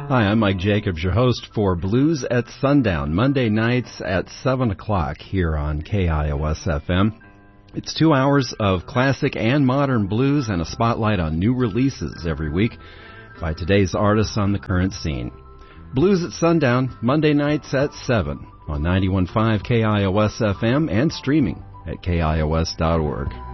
Hi, I'm Mike Jacobs, your host for Blues at Sundown, Monday nights at 7 o'clock here on KIOS-FM. It's 2 hours of classic and modern blues and a spotlight on new releases every week by today's artists on the current scene. Blues at Sundown, Monday nights at 7 on 91.5 KIOS-FM and streaming at KIOS.org.